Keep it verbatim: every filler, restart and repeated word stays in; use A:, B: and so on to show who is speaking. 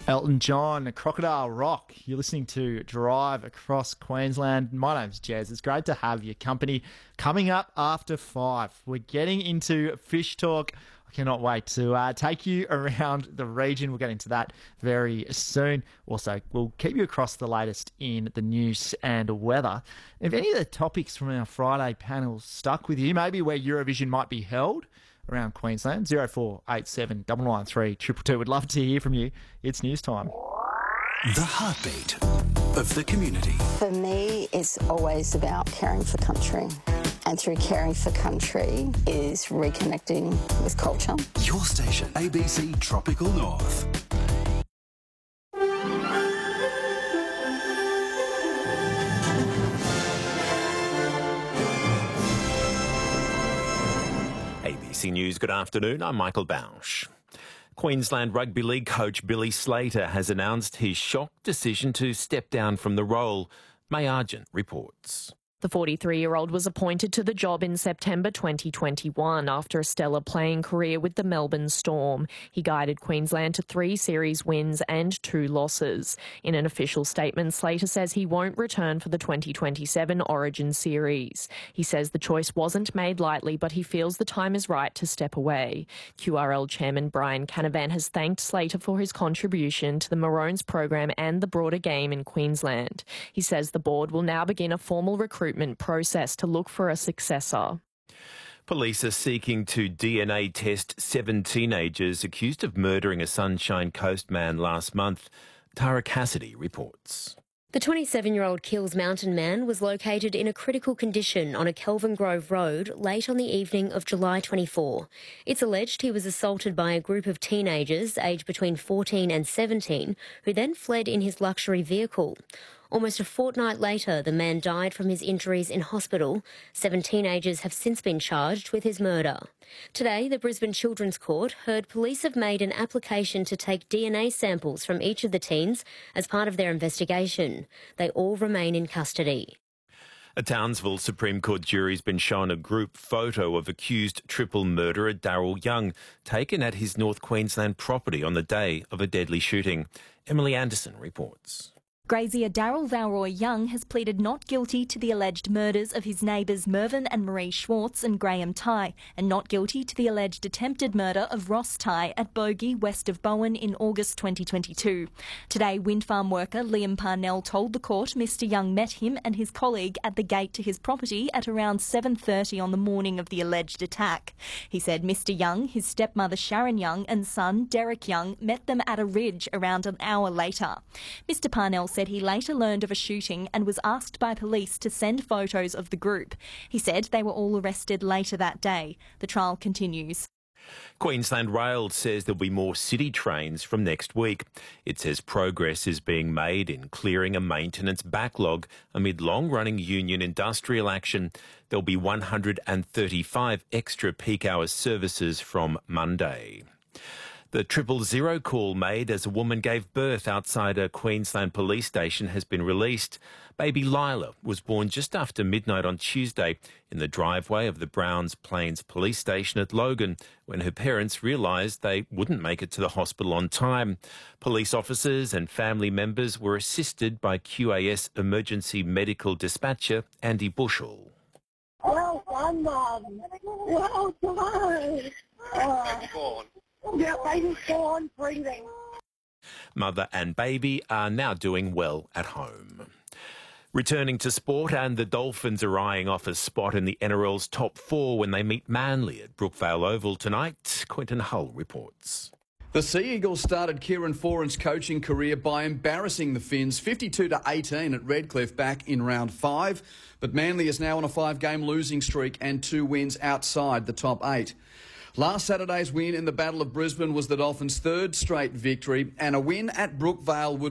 A: Elton John, Crocodile Rock. You're listening to Drive Across Queensland. My name's Jez. It's great to have your company. Coming up after five, we're getting into fish talk. I cannot wait to uh, take you around the region. We'll get into that very soon. Also, we'll keep you across the latest in the news and weather. If any of the topics from our Friday panel stuck with you, maybe where Eurovision might be held around Queensland, zero four eight seven nine nine three two two two. We'd love to hear from you. It's news time.
B: The heartbeat of the community.
C: For me, it's always about caring for country. And through caring for country is reconnecting with culture.
B: Your station, A B C Tropical North.
D: A B C News, good afternoon. I'm Michael Bausch. Queensland Rugby League coach Billy Slater has announced his shock decision to step down from the role. May Argent reports.
E: The forty-three-year-old was appointed to the job in September twenty twenty-one after a stellar playing career with the Melbourne Storm. He guided Queensland to three series wins and two losses. In an official statement, Slater says he won't return for the twenty twenty-seven Origin series. He says the choice wasn't made lightly, but he feels the time is right to step away. Q R L chairman Brian Canavan has thanked Slater for his contribution to the Maroons program and the broader game in Queensland. He says the board will now begin a formal recruitment process to look for a successor.
D: Police are seeking to D N A test seven teenagers accused of murdering a Sunshine Coast man last month. Tara Cassidy reports.
F: The twenty-seven-year-old Kills Mountain man was located in a critical condition on a Kelvin Grove road late on the evening of July twenty-fourth. It's alleged he was assaulted by a group of teenagers aged between fourteen and seventeen who then fled in his luxury vehicle. Almost a fortnight later, the man died from his injuries in hospital. Seven teenagers have since been charged with his murder. Today, the Brisbane Children's Court heard police have made an application to take D N A samples from each of the teens as part of their investigation. They all remain in custody.
D: A Townsville Supreme Court jury has been shown a group photo of accused triple murderer Daryl Young, taken at his North Queensland property on the day of a deadly shooting. Emily Anderson reports.
G: Grazier Daryl Valroy Young has pleaded not guilty to the alleged murders of his neighbours Mervyn and Marie Schwartz and Graham Tighe, and not guilty to the alleged attempted murder of Ross Tighe at Bogey, west of Bowen, in August twenty twenty-two. Today, wind farm worker Liam Parnell told the court Mister Young met him and his colleague at the gate to his property at around seven thirty on the morning of the alleged attack. He said Mister Young, his stepmother Sharon Young and son Derek Young met them at a ridge around an hour later. Mister Parnell said he later learned of a shooting and was asked by police to send photos of the group. He said they were all arrested later that day. The trial continues.
D: Queensland Rail says there'll be more city trains from next week. It says progress is being made in clearing a maintenance backlog amid long-running union industrial action. There'll be one hundred thirty-five extra peak hour services from Monday. The triple zero call made as a woman gave birth outside a Queensland police station has been released. Baby Lila was born just after midnight on Tuesday in the driveway of the Browns Plains police station at Logan when her parents realised they wouldn't make it to the hospital on time. Police officers and family members were assisted by Q A S emergency medical dispatcher Andy Bushell.
H: Well done, Mum. Well done. Oh. Yeah, baby's born, breathing.
D: Mother and baby are now doing well at home. Returning to sport, and the Dolphins are eyeing off a spot in the N R L's top four when they meet Manly at Brookvale Oval tonight. Quentin Hull reports.
I: The Sea Eagles started Kieran Foran's coaching career by embarrassing the Finns fifty-two to eighteen at Redcliffe back in round five. But Manly is now on a five-game losing streak and two wins outside the top eight. Last Saturday's win in the Battle of Brisbane was the Dolphins' third straight victory, and a win at Brookvale would